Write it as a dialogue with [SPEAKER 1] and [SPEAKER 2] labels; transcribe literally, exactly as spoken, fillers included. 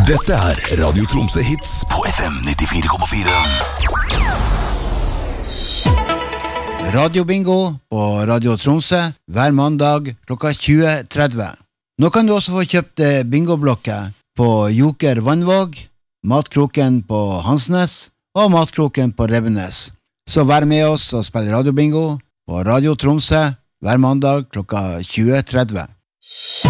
[SPEAKER 1] Dette er Radio Tromsø Hits på F M nittifire komma fire.
[SPEAKER 2] Radio Bingo på Radio Tromsø hver mandag klokka tjue tretti. Nå kan du også få kjøpt bingoblokker på Joker Vannvåg, Matkroken på Hansnes og Matkroken på Rebbenes. Så vær med oss og spill Radio Bingo på Radio Tromsø hver mandag klokka tjue tretti.